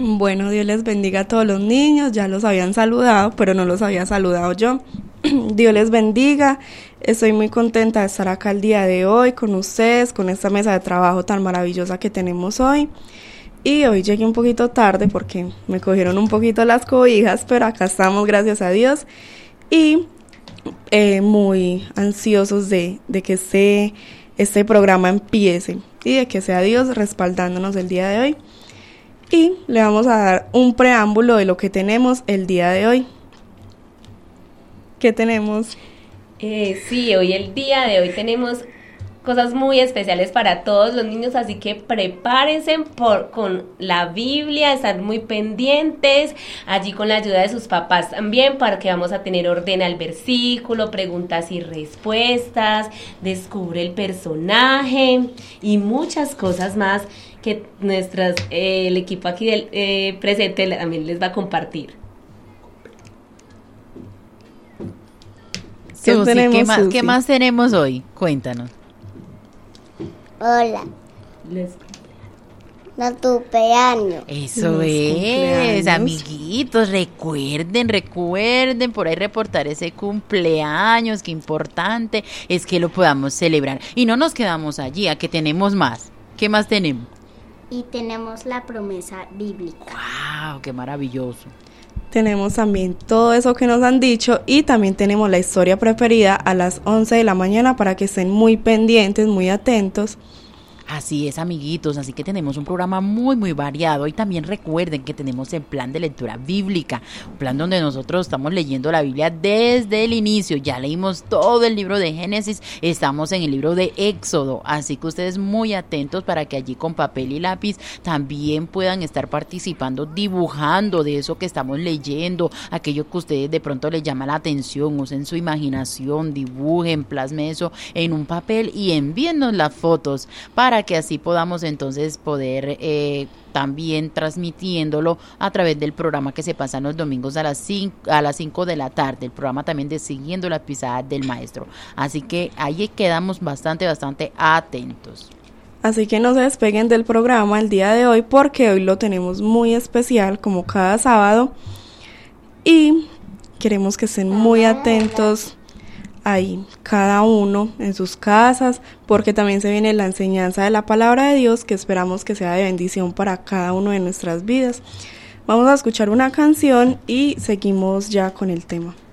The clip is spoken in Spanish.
Bueno, Dios les bendiga a todos los niños, ya los habían saludado, pero no los había saludado yo. Dios les bendiga, estoy muy contenta de estar acá el día de hoy con ustedes, con esta mesa de trabajo tan maravillosa que tenemos hoy. Y hoy llegué un poquito tarde porque me cogieron un poquito las cobijas, pero acá estamos, gracias a Dios. Y muy ansiosos de que este programa empiece y de que sea Dios respaldándonos el día de hoy. Y le vamos a dar un preámbulo de lo que tenemos el día de hoy. ¿Qué tenemos? Sí, el día de hoy tenemos cosas muy especiales para todos los niños, así que prepárense con la Biblia, estar muy pendientes, allí con la ayuda de sus papás también, porque vamos a tener orden al versículo, preguntas y respuestas, descubre el personaje y muchas cosas más que el equipo aquí del presente también les va a compartir. Susi, ¿qué más tenemos hoy? Cuéntanos. Hola. No cumpleaños. Eso es, amiguitos, recuerden por ahí reportar ese cumpleaños, qué importante es que lo podamos celebrar. Y no nos quedamos allí, a que tenemos más. ¿Qué más tenemos? Y tenemos la promesa bíblica. ¡Wow! ¡Qué maravilloso! Tenemos también todo eso que nos han dicho y también tenemos la historia preferida a las 11 de la mañana para que estén muy pendientes, muy atentos. Así es, amiguitos, así que tenemos un programa muy, muy variado y también recuerden que tenemos el plan de lectura bíblica, un plan donde nosotros estamos leyendo la Biblia desde el inicio, ya leímos todo el libro de Génesis, estamos en el libro de Éxodo, así que ustedes muy atentos para que allí con papel y lápiz también puedan estar participando, dibujando de eso que estamos leyendo, aquello que ustedes de pronto les llama la atención, usen su imaginación, dibujen, plasmen eso en un papel y envíennos las fotos para que así podamos entonces poder también transmitiéndolo a través del programa que se pasa los domingos a las 5 de la tarde, el programa también de Siguiendo las Pisadas del Maestro. Así que ahí quedamos bastante atentos. Así que no se despeguen del programa el día de hoy porque hoy lo tenemos muy especial como cada sábado y queremos que estén muy atentos ahí, cada uno en sus casas, porque también se viene la enseñanza de la palabra de Dios que esperamos que sea de bendición para cada uno de nuestras vidas. Vamos a escuchar una canción y seguimos ya con el tema.